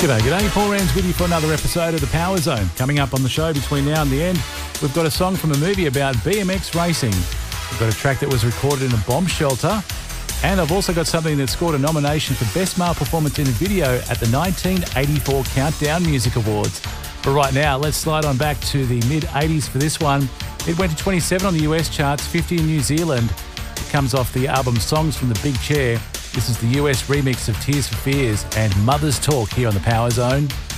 G'day, g'day. Paul Rams with you for another episode of The Power Zone. Coming up on the show between now and the end, we've got a song from a movie about BMX racing. We've got a track that was recorded in a bomb shelter. And I've also got something that scored a nomination for Best Male Performance in a Video at the 1984 Countdown Music Awards. But right now, let's slide on back to the mid-80s for this one. It went to 27 on the US charts, 50 in New Zealand. It comes off the album Songs from the Big Chair. This is the US remix of Tears for Fears and Mother's Talk here on The Power Zone.